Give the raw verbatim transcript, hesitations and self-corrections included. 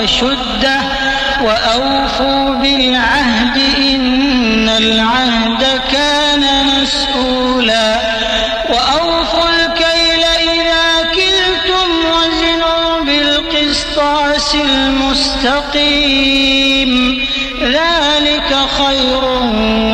أشده وأوفوا بالعهد إن العهد كان مسؤولا وأوفوا الكيل إذا كلتم وزنوا بالقسطاس المستقيم ذلك خير